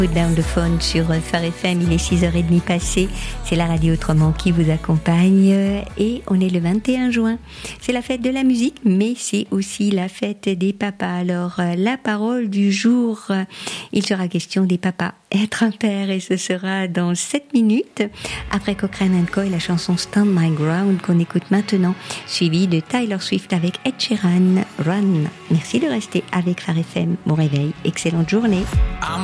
Put down the phone sur Phare FM, il est 6h30 passé. C'est la radio autrement qui vous accompagne et on est le 21 juin. C'est la fête de la musique, mais c'est aussi la fête des papas. Alors, la parole du jour, il sera question des papas. Être un père, et ce sera dans 7 minutes. Après Cochrane & Co et la chanson Stand My Ground qu'on écoute maintenant, suivi de Taylor Swift avec Ed Sheeran, Run. Merci de rester avec Phare FM. Bon réveil, excellente journée.